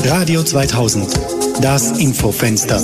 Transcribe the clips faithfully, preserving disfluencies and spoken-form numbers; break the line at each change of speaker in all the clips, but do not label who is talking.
Radio zweitausend, das Infofenster.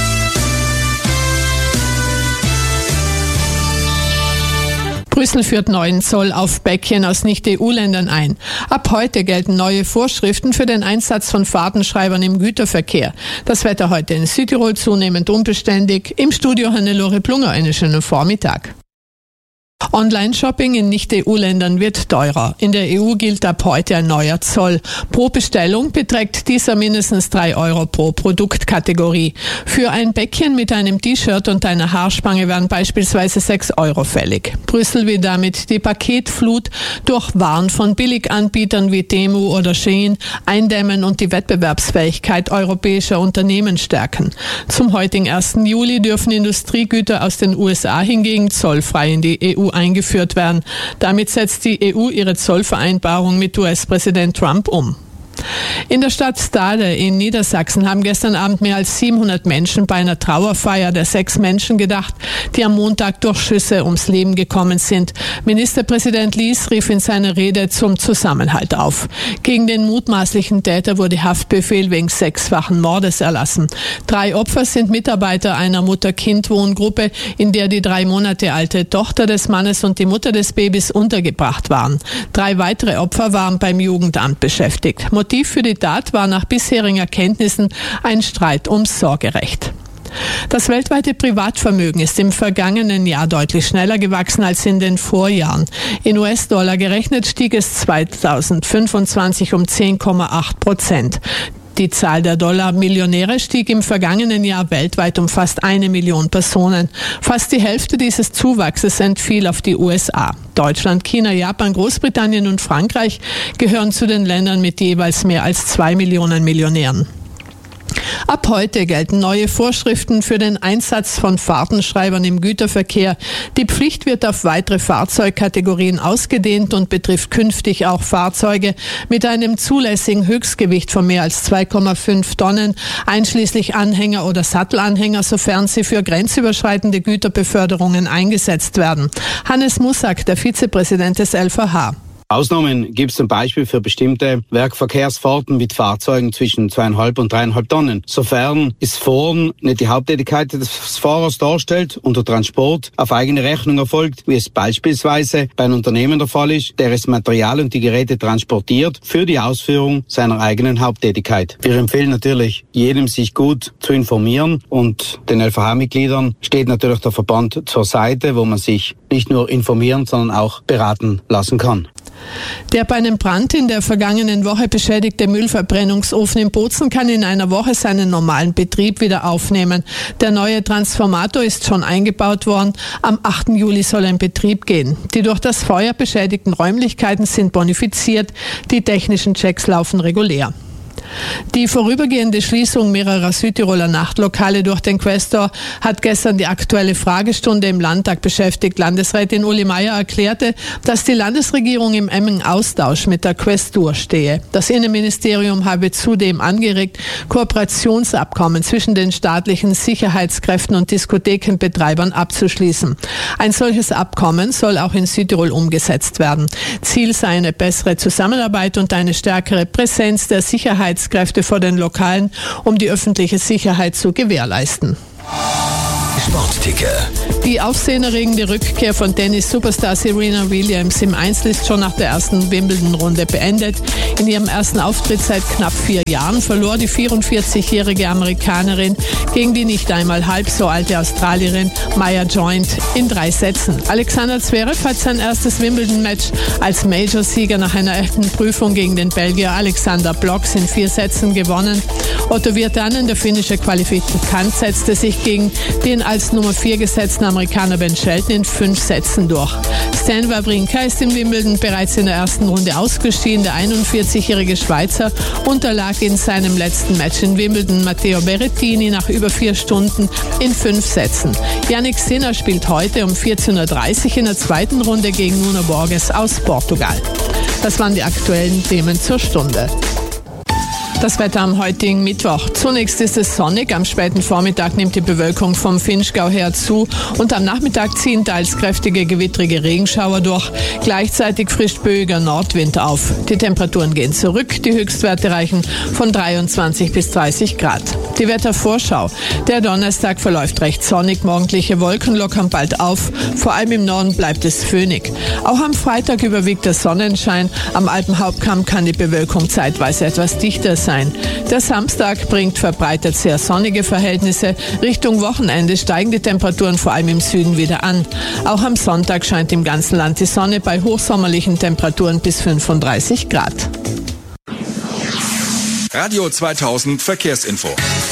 Brüssel führt neuen Zoll auf Päckchen aus Nicht-E U-Ländern ein. Ab heute gelten neue Vorschriften für den Einsatz von Fahrtenschreibern im Güterverkehr. Das Wetter heute in Südtirol zunehmend unbeständig. Im Studio Hannelore Plunger, einen schönen Vormittag. Online-Shopping in Nicht-E U-Ländern wird teurer. In der E U gilt ab heute ein neuer Zoll. Pro Bestellung beträgt dieser mindestens drei Euro pro Produktkategorie. Für ein Päckchen mit einem T-Shirt und einer Haarspange werden beispielsweise sechs Euro fällig. Brüssel will damit die Paketflut durch Waren von Billiganbietern wie Temu oder Shein eindämmen und die Wettbewerbsfähigkeit europäischer Unternehmen stärken. Zum heutigen ersten Juli dürfen Industriegüter aus den U S A hingegen zollfrei in die E U eingeführt werden. Damit setzt die E U ihre Zollvereinbarung mit U S-Präsident Trump um. In der Stadt Stade in Niedersachsen haben gestern Abend mehr als siebenhundert Menschen bei einer Trauerfeier der sechs Menschen gedacht, die am Montag durch Schüsse ums Leben gekommen sind. Ministerpräsident Lies rief in seiner Rede zum Zusammenhalt auf. Gegen den mutmaßlichen Täter wurde Haftbefehl wegen sechsfachen Mordes erlassen. Drei Opfer sind Mitarbeiter einer Mutter-Kind-Wohngruppe, in der die drei Monate alte Tochter des Mannes und die Mutter des Babys untergebracht waren. Drei weitere Opfer waren beim Jugendamt beschäftigt. Motiv für die Tat war nach bisherigen Erkenntnissen ein Streit ums Sorgerecht. Das weltweite Privatvermögen ist im vergangenen Jahr deutlich schneller gewachsen als in den Vorjahren. In U S-Dollar gerechnet stieg es zweitausendfünfundzwanzig um zehn Komma acht Prozent. Die Zahl der Dollar-Millionäre stieg im vergangenen Jahr weltweit um fast eine Million Personen. Fast die Hälfte dieses Zuwachses entfiel auf die U S A. Deutschland, China, Japan, Großbritannien und Frankreich gehören zu den Ländern mit jeweils mehr als zwei Millionen Millionären. Ab heute gelten neue Vorschriften für den Einsatz von Fahrtenschreibern im Güterverkehr. Die Pflicht wird auf weitere Fahrzeugkategorien ausgedehnt und betrifft künftig auch Fahrzeuge mit einem zulässigen Höchstgewicht von mehr als zwei Komma fünf Tonnen, einschließlich Anhänger oder Sattelanhänger, sofern sie für grenzüberschreitende Güterbeförderungen eingesetzt werden. Hannes Mussack, der Vizepräsident des L V H.
Ausnahmen gibt es zum Beispiel für bestimmte Werkverkehrsfahrten mit Fahrzeugen zwischen zweieinhalb und dreieinhalb Tonnen. Sofern es Fahren nicht die Haupttätigkeit des Fahrers darstellt und der Transport auf eigene Rechnung erfolgt, wie es beispielsweise bei einem Unternehmen der Fall ist, der das Material und die Geräte transportiert für die Ausführung seiner eigenen Haupttätigkeit. Wir empfehlen natürlich jedem, sich gut zu informieren, und den L V H-Mitgliedern steht natürlich der Verband zur Seite, wo man sich nicht nur informieren, sondern auch beraten lassen kann.
Der bei einem Brand in der vergangenen Woche beschädigte Müllverbrennungsofen in Bozen kann in einer Woche seinen normalen Betrieb wieder aufnehmen. Der neue Transformator ist schon eingebaut worden. Am achten Juli soll er in Betrieb gehen. Die durch das Feuer beschädigten Räumlichkeiten sind bonifiziert. Die technischen Checks laufen regulär. Die vorübergehende Schließung mehrerer Südtiroler Nachtlokale durch den Quästor hat gestern die Aktuelle Fragestunde im Landtag beschäftigt. Landesrätin Uli Meier erklärte, dass die Landesregierung im engen Austausch mit der Quästor stehe. Das Innenministerium habe zudem angeregt, Kooperationsabkommen zwischen den staatlichen Sicherheitskräften und Diskothekenbetreibern abzuschließen. Ein solches Abkommen soll auch in Südtirol umgesetzt werden. Ziel sei eine bessere Zusammenarbeit und eine stärkere Präsenz der Sicherheitskräfte Kräfte vor den Lokalen, um die öffentliche Sicherheit zu gewährleisten.
Sportticker.
Die aufsehenerregende Rückkehr von Tennis-Superstar Serena Williams im Einzel ist schon nach der ersten Wimbledon-Runde beendet. In ihrem ersten Auftritt seit knapp vier Jahren verlor die vierundvierzigjährige Amerikanerin gegen die nicht einmal halb so alte Australierin Maya Joint in drei Sätzen. Alexander Zverev hat sein erstes Wimbledon-Match als Major-Sieger nach einer echten Prüfung gegen den Belgier Alexander Blocks in vier Sätzen gewonnen. Otto Virtanen, der finnische Qualifikant, setzte sich gegen den als Nummer vier gesetzten Amerikaner Ben Shelton in fünf Sätzen durch. Stan Wawrinka ist in Wimbledon bereits in der ersten Runde ausgeschieden. Der einundvierzigjährige Schweizer unterlag in seinem letzten Match in Wimbledon Matteo Berrettini nach über vier Stunden in fünf Sätzen. Jannik Sinner spielt heute um vierzehn Uhr dreißig in der zweiten Runde gegen Nuno Borges aus Portugal. Das waren die aktuellen Themen zur Stunde. Das Wetter am heutigen Mittwoch. Zunächst ist es sonnig, am späten Vormittag nimmt die Bewölkung vom Vinschgau her zu und am Nachmittag ziehen teils kräftige gewittrige Regenschauer durch. Gleichzeitig frischt böiger Nordwind auf. Die Temperaturen gehen zurück, die Höchstwerte reichen von dreiundzwanzig bis dreißig Grad. Die Wettervorschau. Der Donnerstag verläuft recht sonnig, morgendliche Wolken lockern bald auf, vor allem im Norden bleibt es föhnig. Auch am Freitag überwiegt der Sonnenschein, am Alpenhauptkamm kann die Bewölkung zeitweise etwas dichter sein. Der Samstag bringt verbreitet sehr sonnige Verhältnisse. Richtung Wochenende steigen die Temperaturen vor allem im Süden wieder an. Auch am Sonntag scheint im ganzen Land die Sonne bei hochsommerlichen Temperaturen bis fünfunddreißig Grad.
Radio zweitausend Verkehrsinfo.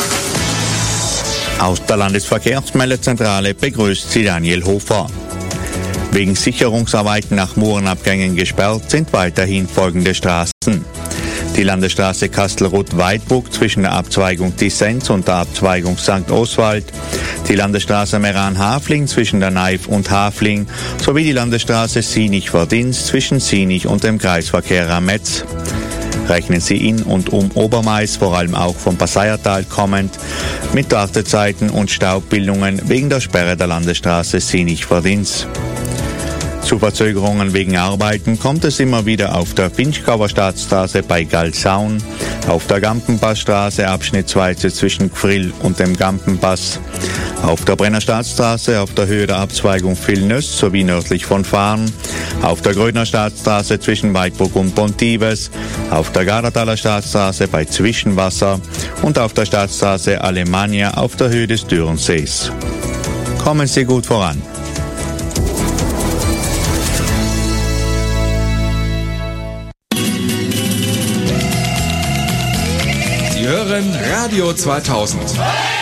Aus der Landesverkehrsmeldezentrale begrüßt sie Daniel Hofer. Wegen Sicherungsarbeiten nach Murenabgängen gesperrt sind weiterhin folgende Straßen. Die Landesstraße Kastelruth-Weidbruck zwischen der Abzweigung Dissenz und der Abzweigung Sankt Oswald, die Landesstraße Meran-Hafling zwischen der Naif und Hafling sowie die Landesstraße Sinich-Verdins zwischen Sinich und dem Kreisverkehr Rametz. Rechnen Sie in und um Obermais, vor allem auch vom Passaiertal kommend, mit Wartezeiten und Staubbildungen wegen der Sperre der Landesstraße Sinich-Verdins. Zu Verzögerungen wegen Arbeiten kommt es immer wieder auf der Vinschgauer Staatsstraße bei Galsaun, auf der Gampenpassstraße abschnittsweise zwischen Gfrill und dem Gampenpass, auf der Brenner Staatsstraße auf der Höhe der Abzweigung Villnöss sowie nördlich von Fahren, auf der Grödner Staatsstraße zwischen Weidbruck und Pontives, auf der Gardertaler Staatsstraße bei Zwischenwasser und auf der Staatsstraße Alemannia auf der Höhe des Dürrensees. Kommen Sie gut voran.
Sie hören Radio zweitausend.